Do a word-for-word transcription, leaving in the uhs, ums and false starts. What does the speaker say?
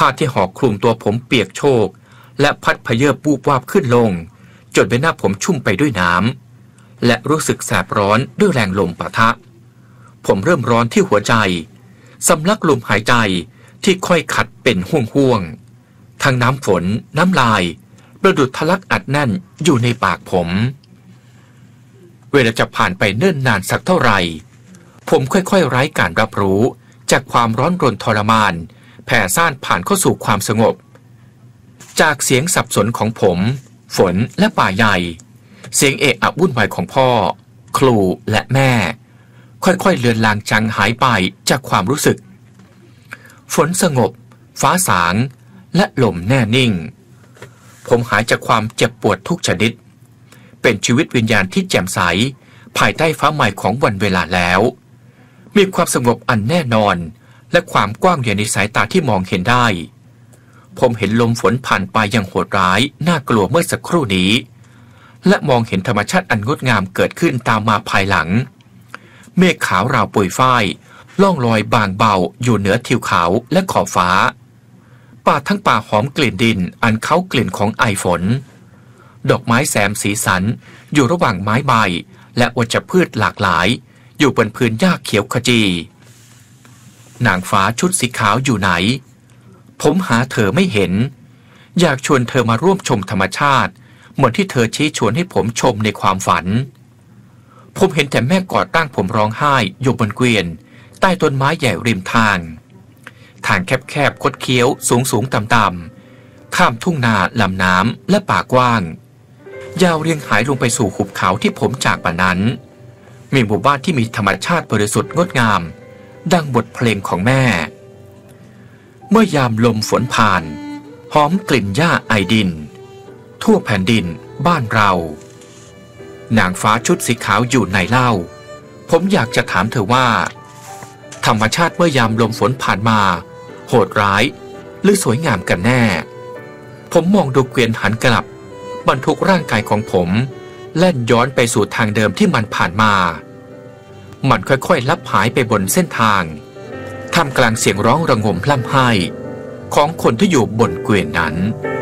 ผ้าที่ห่อคลุมตัวผมเปียกโชกและพัดพเยอปูบวาบขึ้นลงจนใบหน้าผมชุ่มไปด้วยน้ำและรู้สึกแสบร้อนด้วยแรงลมปะทะผมเริ่มร้อนที่หัวใจสำลักลมหายใจที่ค่อยขัดเป็นห่วงๆทั้งน้ำฝนน้ำลายประดุจทะลักอัดแน่นอยู่ในปากผมเวลาจะผ่านไปเนิ่นนานสักเท่าไหร่ผมค่อยๆไร้การรับรู้จากความร้อนรนทรมานแผ่ซ่านผ่านเข้าสู่ความสงบจากเสียงสับสนของผมฝนและป่าใหญ่เสียงเอะอะวุ่นวายของพ่อครูและแม่ค่อยๆเลือนลางจางหายไปจากความรู้สึกฝนสงบฟ้าสางและลมแน่นิ่งผมหายจากความเจ็บปวดทุกชนิดเป็นชีวิตวิญญาณที่แจ่มใสภายใต้ฟ้าใหม่ของวันเวลาแล้วมีความสงบอันแน่นอนและความกว้างใหญ่ในสายตาที่มองเห็นได้ผมเห็นลมฝนผ่านไปอย่างโหดร้ายน่ากลัวเมื่อสักครู่นี้และมองเห็นธรรมชาติอันงดงามเกิดขึ้นตามมาภายหลังเมฆขาวราวปุยฝ้ายล่องลอยบางเบาอยู่เหนือทิวเขาและขอบฟ้าป่าทั้งป่าหอมกลิ่นดินอันเขากลิ่นของไอฝนดอกไม้แซมสีสันอยู่ระหว่างไม้ใบและวัชพืชหลากหลายอยู่บนพื้นหญ้าเขียวขจีนางฟ้าชุดสีขาวอยู่ไหนผมหาเธอไม่เห็นอยากชวนเธอมาร่วมชมธรรมชาติเหมือนที่เธอชี้ชวนให้ผมชมในความฝันผมเห็นแต่แม่กอดร่างผมร้องไห้อยู่บนเกวียนใต้ต้นไม้ใหญ่ริมทางทางแคบๆคดเคี้ยวสูงสูงต่ำๆข้ามทุ่งนาลำน้ำและป่ากว้างยาวเรียงหายลงไปสู่หุบเขาที่ผมจากป่านั้นมีหมู่บ้านที่มีธรรมชาติบริสุทธิ์งดงามดังบทเพลงของแม่เมื่อยามลมฝนผ่านหอมกลิ่นหญ้าไอดินทั่วแผ่นดินบ้านเรานางฟ้าชุดสีขาวอยู่ในเล่าผมอยากจะถามเธอว่าธรรมชาติเมื่อยามลมฝนผ่านมาโหดร้ายหรือสวยงามกันแน่ผมมองดูเกวียนหันกลับบรรทุกร่างกายของผมแล่นย้อนไปสู่ทางเดิมที่มันผ่านมามันค่อยๆลับหายไปบนเส้นทางท่ามกลางเสียงร้องระงมพร่ำไห้ของคนที่อยู่บนเกวียนนั้น